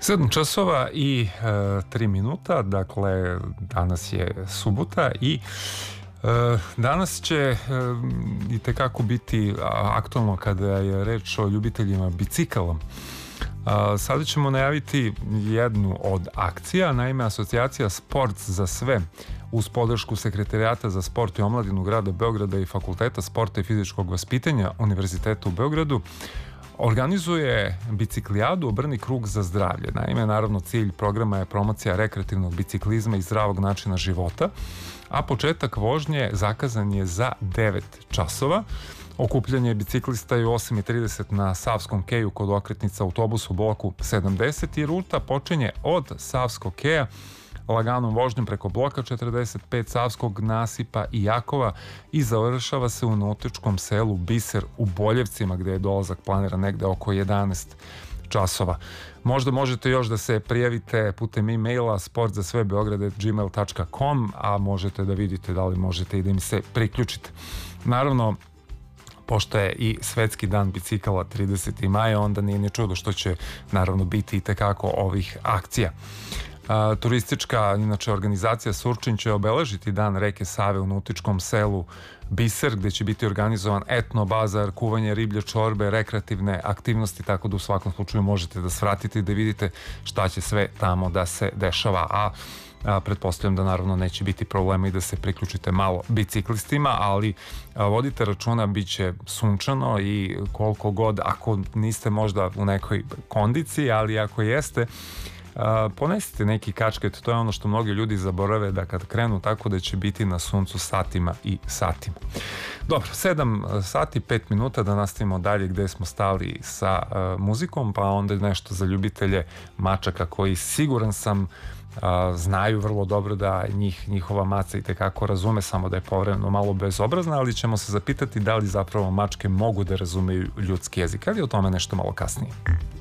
7 časova i 3 minuta, dakle danas je subota i danas će i tekako biti aktualno kada je reč o ljubiteljima bicikala. Sada ćemo najaviti jednu od akcija, naime asocijacija Sport za sve uz podršku Sekretarijata za sport i omladinu grada Beograda i Fakulteta sporta i fizičkog vaspitanja Univerziteta u Beogradu organizuje biciklijadu Obrni krug za zdravlje. Naime, naravno, cilj programa je promocija rekreativnog biciklizma i zdravog načina života, a početak vožnje zakazan je za 9 časova. Okupljanje biciklista je u 8:30 na Savskom keju kod okretnica autobusa u bloku 70 i ruta počinje od Savskog keja laganom vožnjom preko bloka 45, Savskog nasipa i Jakova i završava se u nautičkom selu Biser u Boljevcima, gde je dolazak planiran negde oko 11 časova. Možda možete još da se prijavite putem e-maila sportzasvebeograd@gmail.com, a možete da vidite da li možete i da im se priključite. Naravno, pošto je i Svetski dan bicikala 30. maja, onda nije ni čudo što će naravno biti i tekako ovih akcija. Turistička, inače, organizacija Surčin će obeležiti dan reke Save u nautičkom selu Biser, gde će biti organizovan etno bazar, kuvanje riblje čorbe, rekreativne aktivnosti, tako da u svakom slučaju možete da svratite i da vidite šta će sve tamo da se dešava, a pretpostavljam da naravno neće biti problema i da se priključite malo biciklistima, ali vodite računa, bit će sunčano i koliko god, ako niste možda u nekoj kondiciji, ali ako jeste, ponesite neki kačket, to je ono što mnogi ljudi zaborave, da kad krenu tako da će biti na suncu satima i satima. Dobro, 7 sati 5 minuta, da nastavimo dalje gde smo stali sa muzikom, pa onda nešto za ljubitelje mačaka koji, siguran sam, znaju vrlo dobro da njihova maca i tekako razume, samo da je povremeno malo bezobrazna, ali ćemo se zapitati da li zapravo mačke mogu da razumeju ljudski jezik, ali o tome nešto malo kasnije.